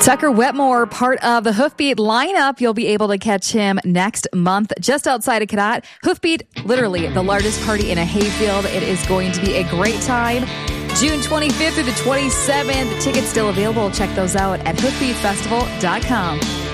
Tucker Wetmore, part of the Hoofbeat lineup. You'll be able to catch him next month just outside of Cadott. Hoofbeat, literally the largest party in a hayfield. It is going to be a great time. June 25th through the 27th. Tickets still available. Check those out at hoofbeatfestival.com.